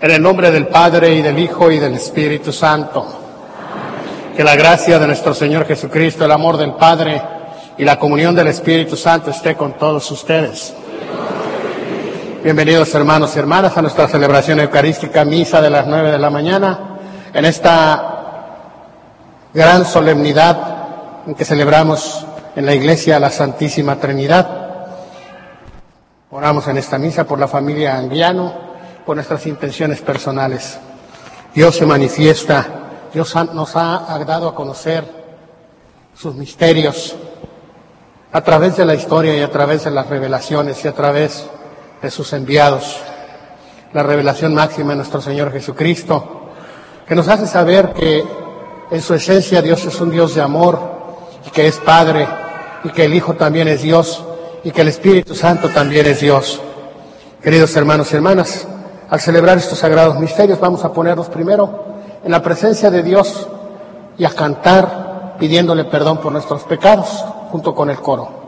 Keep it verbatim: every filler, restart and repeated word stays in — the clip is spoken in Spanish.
En el nombre del Padre, y del Hijo, y del Espíritu Santo. Que la gracia de nuestro Señor Jesucristo, el amor del Padre y la comunión del Espíritu Santo esté con todos ustedes. Bienvenidos, hermanos y hermanas, a nuestra celebración eucarística, misa de las nueve de la mañana, en esta gran solemnidad en que celebramos en la Iglesia la Santísima Trinidad. Oramos en esta misa por la familia Anguiano, por nuestras intenciones personales. Dios se manifiesta, Dios nos ha dado a conocer sus misterios a través de la historia y a través de las revelaciones y a través de sus enviados. La revelación máxima de nuestro Señor Jesucristo, que nos hace saber que en su esencia Dios es un Dios de amor, y que es Padre, y que el Hijo también es Dios, y que el Espíritu Santo también es Dios. Queridos hermanos y hermanas, al celebrar estos sagrados misterios vamos a ponernos primero en la presencia de Dios y a cantar pidiéndole perdón por nuestros pecados junto con el coro.